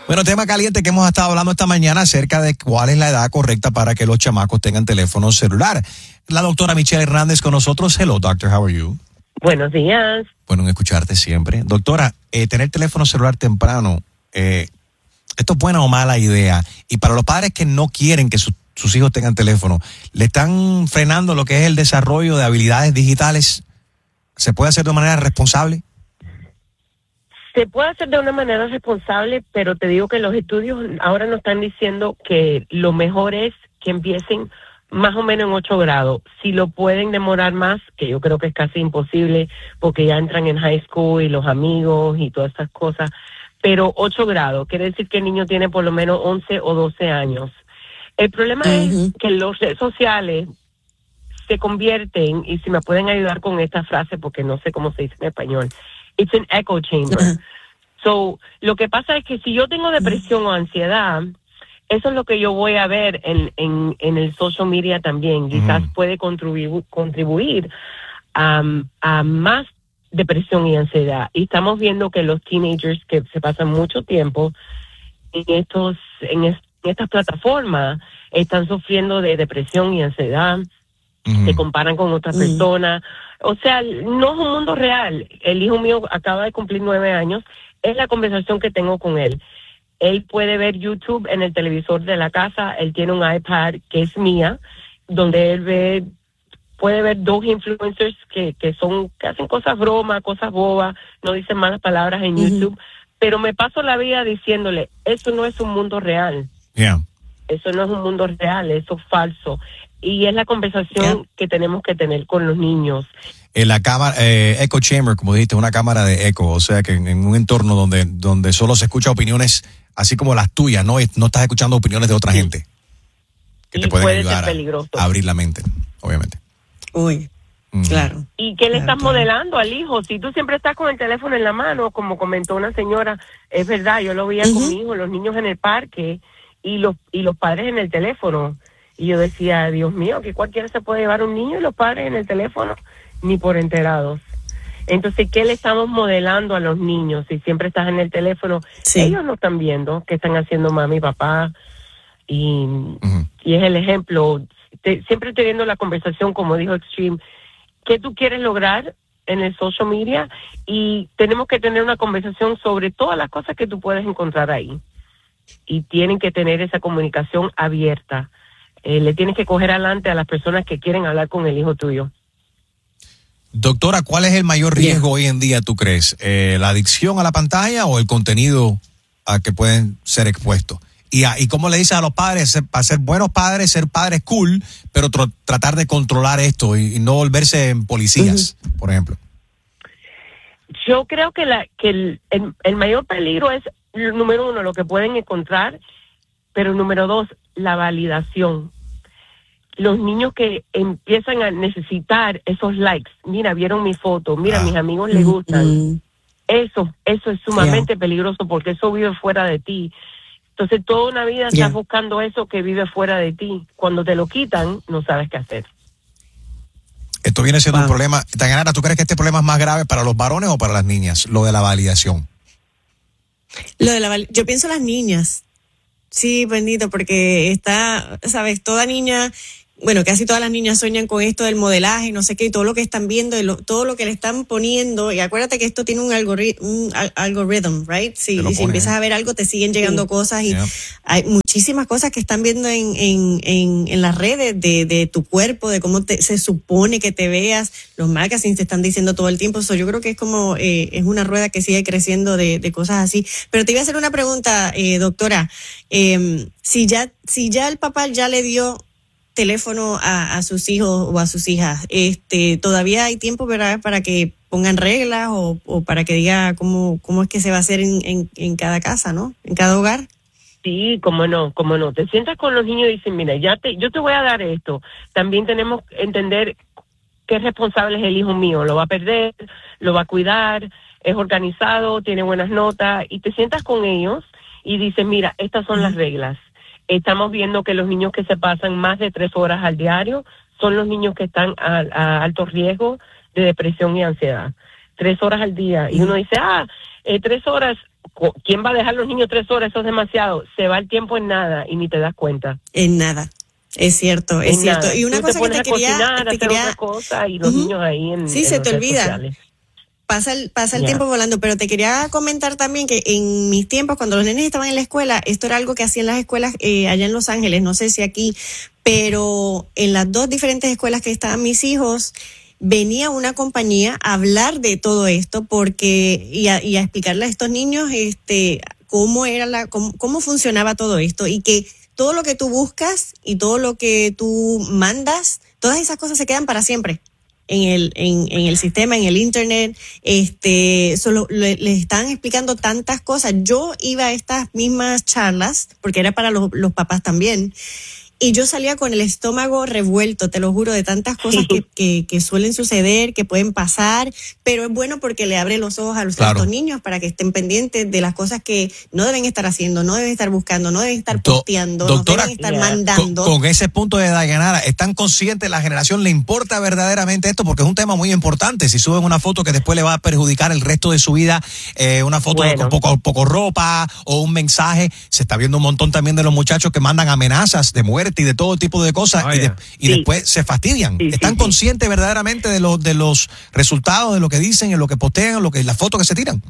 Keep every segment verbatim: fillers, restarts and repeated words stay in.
Bueno, tema caliente que hemos estado hablando esta mañana acerca de cuál es la edad correcta para que los chamacos tengan teléfono celular. La doctora Michelle Hernández con nosotros. Hello, doctor, how are you? Buenos días. Bueno, en escucharte siempre. Doctora, eh, tener teléfono celular temprano, eh, ¿esto es buena o mala idea? Y para los padres que no quieren que su, sus hijos tengan teléfono, ¿le están frenando lo que es el desarrollo de habilidades digitales? ¿Se puede hacer de manera responsable? Se puede hacer de una manera responsable, pero te digo que los estudios ahora nos están diciendo que lo mejor es que empiecen más o menos en ocho grados. Si lo pueden demorar más, que yo creo que es casi imposible, porque ya entran en high school y los amigos y todas esas cosas, pero ocho grados, quiere decir que el niño tiene por lo menos once o doce años. El problema uh-huh. es que los redes sociales se convierten, y si me pueden ayudar con esta frase, porque no sé cómo se dice en español, it's an echo chamber. Uh-huh. So, lo que pasa es que si yo tengo depresión uh-huh. o ansiedad, eso es lo que yo voy a ver en, en, en el social media también. Quizás uh-huh. puede contribu- contribuir a, a más depresión y ansiedad. Y estamos viendo que los teenagers que se pasan mucho tiempo en estos en, es, en estas plataformas están sufriendo de depresión y ansiedad. Uh-huh. Se comparan con otras uh-huh. personas. O sea, no es un mundo real. El hijo mío acaba de cumplir nueve años. Es la conversación que tengo con él. Él puede ver YouTube en el televisor de la casa. Él tiene un iPad que es mía, donde él ve, puede ver dos influencers que, que son, que hacen cosas bromas, cosas bobas, no dicen malas palabras en uh-huh. YouTube. Pero me paso la vida diciéndole, eso no es un mundo real. Yeah. Eso no es un mundo real, eso es falso. Y es la conversación yeah. que tenemos que tener con los niños. En la cámara, eh, echo chamber, como dijiste, una cámara de eco, o sea que en, en un entorno donde, donde solo se escucha opiniones así como las tuyas, ¿no? Y no estás escuchando opiniones de otra sí. gente que y te pueden puede ayudar ser peligroso. A, a abrir la mente, obviamente. Uy, mm. claro. ¿Y qué le claro, estás claro. modelando al hijo? Si tú siempre estás con el teléfono en la mano, como comentó una señora, es verdad, yo lo veía uh-huh. con mi hijo, los niños en el parque y los y los padres en el teléfono. Y yo decía, Dios mío, que cualquiera se puede llevar un niño y los padres en el teléfono, ni por enterados. Entonces, ¿qué le estamos modelando a los niños? Si siempre estás en el teléfono, sí. ellos no están viendo qué están haciendo mami y papá. Y, uh-huh. y es el ejemplo. Te, siempre teniendo la conversación, como dijo Extreme, ¿qué tú quieres lograr en el social media? Y tenemos que tener una conversación sobre todas las cosas que tú puedes encontrar ahí. Y tienen que tener esa comunicación abierta. Eh, le tienes que coger adelante a las personas que quieren hablar con el hijo tuyo. Doctora, ¿cuál es el mayor riesgo yeah. hoy en día, tú crees? Eh, ¿La adicción a la pantalla o el contenido a que pueden ser expuestos? Y, a, y cómo le dices a los padres, para ser buenos padres, ser padres cool, pero tr- tratar de controlar esto y, y no volverse en policías, uh-huh. por ejemplo. Yo creo que, la, que el, el, el mayor peligro es, número uno, lo que pueden encontrar, pero número dos, la validación. Los niños que empiezan a necesitar esos likes, mira, vieron mi foto, mira, ah. mis amigos les gustan. Mm. Eso, eso es sumamente yeah. peligroso porque eso vive fuera de ti. Entonces, toda una vida yeah. estás buscando eso que vive fuera de ti. Cuando te lo quitan, no sabes qué hacer. Esto viene siendo wow. un problema. Dayanara, ¿tú crees que este problema es más grave para los varones o para las niñas? Lo de la validación. Lo de la val- Yo pienso las niñas. Sí, bendito, porque está, sabes, toda niña, bueno, casi todas las niñas sueñan con esto del modelaje, no sé qué, y todo lo que están viendo, y lo, todo lo que le están poniendo, y acuérdate que esto tiene un, algori- un al- algoritmo, right? Si, si pone, empiezas eh. a ver algo, te siguen llegando sí. cosas, y yeah. hay muchísimas cosas que están viendo en, en, en, en las redes de, de tu cuerpo, de cómo te, se supone que te veas, los magazines te están diciendo todo el tiempo, so, yo creo que es como, eh, es una rueda que sigue creciendo de, de cosas así. Pero te iba a hacer una pregunta, eh, doctora, eh, si ya, si ya el papá ya le dio teléfono a, a sus hijos o a sus hijas, este, todavía hay tiempo, ¿verdad?, para que pongan reglas o, o para que diga cómo, cómo es que se va a hacer en, en, en cada casa, ¿no? En cada hogar. Sí, cómo no, cómo no. Te sientas con los niños y dicen, mira, ya te, yo te voy a dar esto. También tenemos que entender qué responsable es el hijo mío. Lo va a perder, lo va a cuidar, es organizado, tiene buenas notas. Y te sientas con ellos y dices, mira, estas son uh-huh. las reglas. Estamos viendo que los niños que se pasan más de tres horas al diario son los niños que están a, a alto riesgo de depresión y ansiedad. Tres horas al día. Y uno dice, ah, eh, tres horas ¿quién va a dejar a los niños tres horas? Eso es demasiado. Se va el tiempo en nada y ni te das cuenta. En nada. Es cierto, es en cierto. Nada. Y una Tú cosa te que te a quería... Cocinar, te hacer quería... otra cosa y los uh-huh. niños ahí en Sí, en se te olvida. Sociales. Pasa el, pasa el yeah. tiempo volando, pero te quería comentar también que en mis tiempos, cuando los nenes estaban en la escuela, esto era algo que hacían las escuelas eh, allá en Los Ángeles, no sé si aquí, pero en las dos diferentes escuelas que estaban mis hijos, venía una compañía a hablar de todo esto porque y a, y a explicarle a estos niños este cómo era la cómo, cómo funcionaba todo esto y que todo lo que tú buscas y todo lo que tú mandas, todas esas cosas se quedan para siempre. En el, en, en el sistema, en el internet, este, solo le, les están explicando tantas cosas. Yo iba a estas mismas charlas, porque era para los, los papás también, y yo salía con el estómago revuelto, te lo juro, de tantas cosas que, que, que suelen suceder, que pueden pasar, pero es bueno porque le abre los ojos a los claro. niños para que estén pendientes de las cosas que no deben estar haciendo, no deben estar buscando, no deben estar Do, posteando, doctora, no deben estar yeah. mandando. Con, con ese punto de Dayanara, ¿están conscientes la generación? ¿Le importa verdaderamente esto? Porque es un tema muy importante. Si suben una foto que después le va a perjudicar el resto de su vida, eh, una foto bueno. con poco, poco ropa o un mensaje, se está viendo un montón también de los muchachos que mandan amenazas de muerte y de todo tipo de cosas oh, y, de, yeah. y sí. después se fastidian. Sí, ¿Están sí, conscientes sí. verdaderamente de los de los resultados, de lo que dicen, de lo que postean, lo que las fotos que se tiran?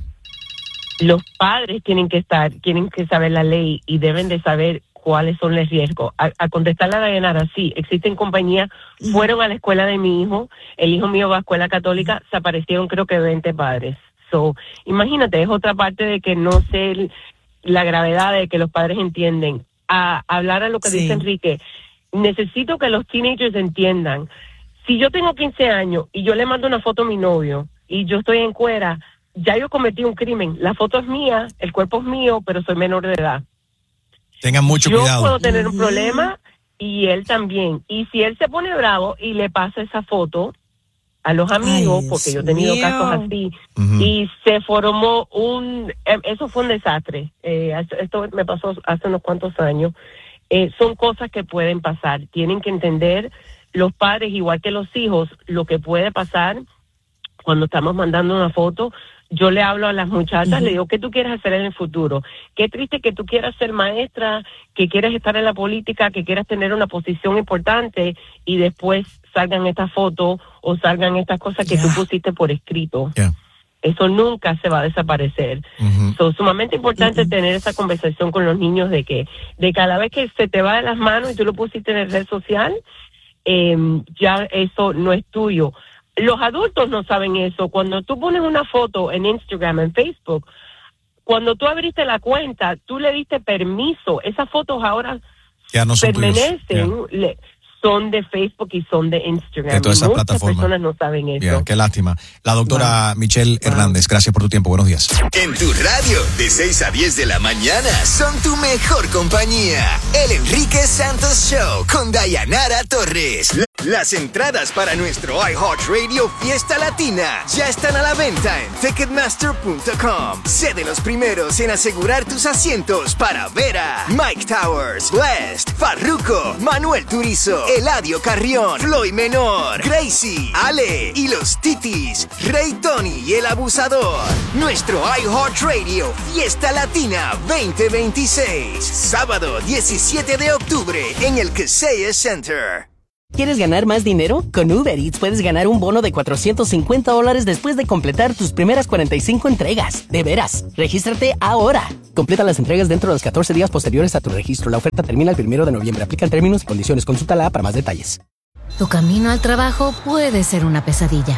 Los padres tienen que estar, tienen que saber la ley y deben de saber cuáles son los riesgos. A, a contestarle a Dayanara, sí, existen compañías, mm. fueron a la escuela de mi hijo, el hijo mío va a escuela católica, mm. se aparecieron creo que veinte padres. So, imagínate, es otra parte de que no sé la gravedad de que los padres entienden. A hablar a lo que sí. dice Enrique, necesito que los teenagers entiendan, si yo tengo quince años y yo le mando una foto a mi novio y yo estoy en cuera, ya yo cometí un crimen, la foto es mía, el cuerpo es mío, pero soy menor de edad. Tengan mucho yo cuidado. Yo puedo tener un problema y él también, y si él se pone bravo y le pasa esa foto a los amigos, Ay, porque yo he tenido mío. casos así, uh-huh. y se formó un, eso fue un desastre, eh, esto me pasó hace unos cuantos años, eh, son cosas que pueden pasar, tienen que entender los padres, igual que los hijos, lo que puede pasar cuando estamos mandando una foto. Yo le hablo a las muchachas, uh-huh. le digo, ¿qué tú quieres hacer en el futuro? Qué triste que tú quieras ser maestra, que quieras estar en la política, que quieras tener una posición importante y después salgan estas fotos o salgan estas cosas que yeah. tú pusiste por escrito. Yeah. Eso nunca se va a desaparecer. Uh-huh. So, sumamente importante uh-huh. tener esa conversación con los niños de que de cada vez que se te va de las manos y tú lo pusiste en red social, eh, ya eso no es tuyo. Los adultos no saben eso. Cuando tú pones una foto en Instagram, en Facebook, cuando tú abriste la cuenta, tú le diste permiso. Esas fotos ahora ya no son permanecen, le, son de Facebook y son de Instagram. De todas esas Muchas plataformas. personas no saben eso. Yeah, qué lástima. La doctora wow. Michelle wow. Hernández, gracias por tu tiempo. Buenos días. En tu radio, de seis a diez de la mañana, son tu mejor compañía. El Enrique Santos Show con Dayanara Torres. Las entradas para nuestro iHeartRadio Fiesta Latina ya están a la venta en Ticketmaster punto com. Sé de los primeros en asegurar tus asientos para ver a Mike Towers, Blessed, Farruko, Manuel Turizo, Eladio Carrión, Floyd Menor, Gracie, Ale y los Titis, Rey Tony y el Abusador. Nuestro iHeartRadio Fiesta Latina veinte veintiséis, sábado diecisiete de octubre en el Kaseya Center. ¿Quieres ganar más dinero? Con Uber Eats puedes ganar un bono de cuatrocientos cincuenta dólares después de completar tus primeras cuarenta y cinco entregas. De veras, regístrate ahora. Completa las entregas dentro de los catorce días posteriores a tu registro. La oferta termina el primero de noviembre. Aplican términos y condiciones. Consúltala para más detalles. Tu camino al trabajo puede ser una pesadilla.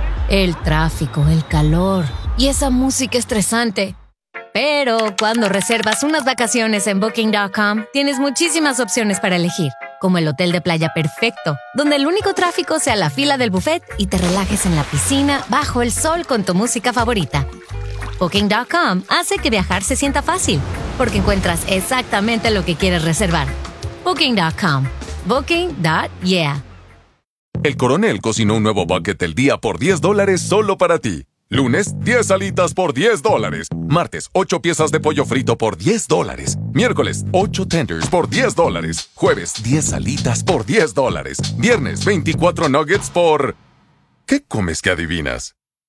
El tráfico, el calor y esa música estresante. Pero cuando reservas unas vacaciones en Booking punto com, tienes muchísimas opciones para elegir. Como el hotel de playa perfecto, donde el único tráfico sea la fila del buffet y te relajes en la piscina bajo el sol con tu música favorita. Booking punto com hace que viajar se sienta fácil, porque encuentras exactamente lo que quieres reservar. Booking punto com. Booking punto yeah. El Coronel cocinó un nuevo bucket del día por diez dólares solo para ti. Lunes, diez alitas por diez dólares. Martes, ocho piezas de pollo frito por diez dólares. Miércoles, ocho tenders por diez dólares. Jueves, diez alitas por diez dólares. Viernes, veinticuatro nuggets por... ¿Qué comes que adivinas?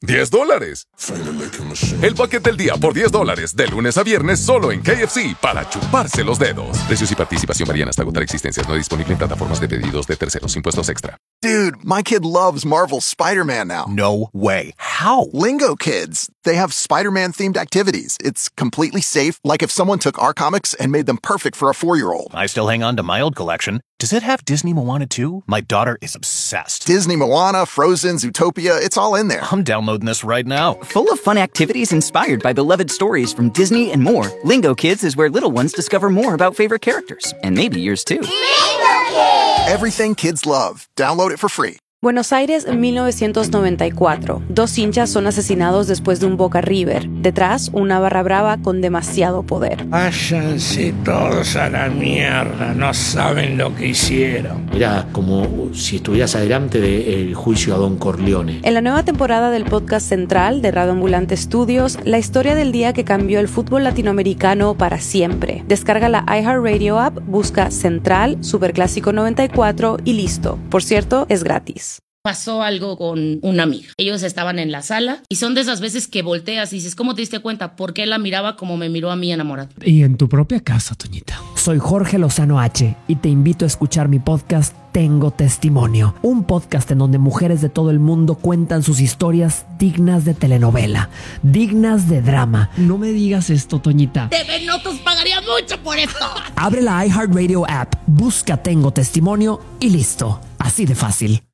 diez dólares. El bucket del día por diez dólares, de lunes a viernes, solo en K F C, para chuparse los dedos. Precios y participación varían hasta agotar existencias. No disponible en plataformas de pedidos de terceros. Impuestos extra. Dude, my kid loves Marvel's Spider-Man now. No way. How? Lingo Kids. They have Spider-Man themed activities. It's completely safe, like if someone took our comics and made them perfect for a four-year-old. I still hang on to my old collection. Does it have Disney Moana too? My daughter is obsessed. Disney Moana, Frozen, Zootopia, it's all in there. I'm downloading this right now. Full of fun activities inspired by beloved stories from Disney and more, Lingo Kids is where little ones discover more about favorite characters. And maybe yours too. Lingo Kids! Everything kids love. Download it for free. Buenos Aires, mil novecientos noventa y cuatro. Dos hinchas son asesinados después de un Boca River. Detrás, una barra brava con demasiado poder. Váyanse todos a la mierda, no saben lo que hicieron. Era como si estuvieras adelante del juicio a Don Corleone. En la nueva temporada del podcast central de Radio Ambulante Studios, la historia del día que cambió el fútbol latinoamericano para siempre. Descarga la iHeartRadio app, busca Central, Superclásico noventa y cuatro y listo. Por cierto, es gratis. Pasó algo con una amiga. Ellos estaban en la sala y son de esas veces que volteas y dices, ¿cómo te diste cuenta? Porque él la miraba como me miró a mí enamorado. Y en tu propia casa, Toñita. Soy Jorge Lozano H y te invito a escuchar mi podcast Tengo Testimonio, un podcast en donde mujeres de todo el mundo cuentan sus historias dignas de telenovela, dignas de drama. No me digas esto, Toñita. T V Notas pagaría mucho por esto. Abre la iHeartRadio app, busca Tengo Testimonio y listo. Así de fácil.